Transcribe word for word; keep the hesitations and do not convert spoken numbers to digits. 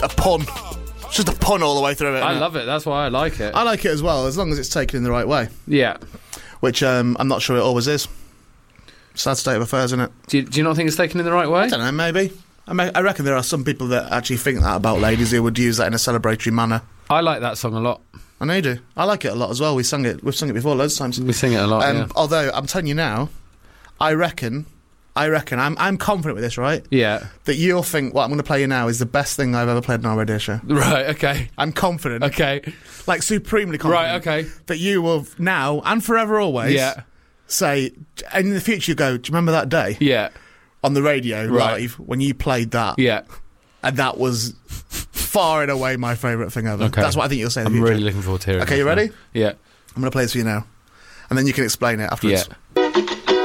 a pun. It's just a pun all the way through it. I isn't it? love it. That's why I like it. I like it as well, as long as it's taken in the right way. Yeah. Which um, I'm not sure it always is. Sad state of affairs, isn't it? Do you, do you not think it's taken in the right way? I don't know, maybe. I, may, I reckon there are some people that actually think that about ladies who would use that in a celebratory manner. I like that song a lot. I know you do. I like it a lot as well. We sung it. We've sung it before loads of times. We sing it a lot. Um, yeah. Although I'm telling you now, I reckon, I reckon, I'm I'm confident with this, right? Yeah. That you'll think what I'm going to play you now is the best thing I've ever played on our radio show. Right. Okay. I'm confident. Okay. Like supremely confident. Right. Okay. That you will now and forever always. Yeah. Say, and in the future you go, do you remember that day? Yeah. On the radio Right. live when you played that? Yeah. And that was far and away my favourite thing ever. Okay. That's what I think you'll say in the I'm future. really looking forward to hearing. Okay, you ready? Yeah. I'm going to play this for you now. And then you can explain it afterwards. Yeah.